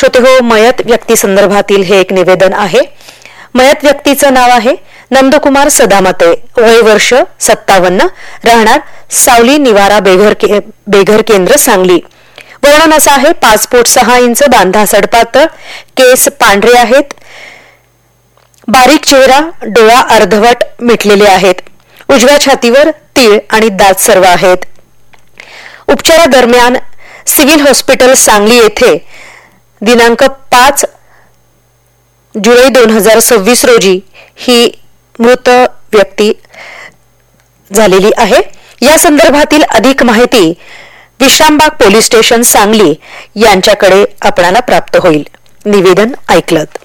श्रोते हो, मयत व्यक्ती संदर्भातील हे एक निवेदन आहे. मयत व्यक्तीचं नाव आहे नंदकुमार सदामते, वय वर्ष 57, राहणार सावली निवारा बेघर केंद्र सांगली. वर्णन असं आहे: 5 फूट 6 इंच, बांधा सडपातळ, केस पांढरे आहेत, बारीक चेहरा, डोळा अर्धवट मिटलेले आहेत, उजव्या छातीवर तीळ आणि दात सर्व आहेत. उपचारादरम्यान सिव्हिल हॉस्पिटल सांगली येथे दिनांक 5 जुलै 2026 रोजी ही मृत व्यक्ती झालेली आहे. या संदर्भातील अधिक माहिती विश्रामबाग पोलीस स्टेशन सांगली यांच्याकडे आपणाला प्राप्त होईल. निवेदन ऐकलत.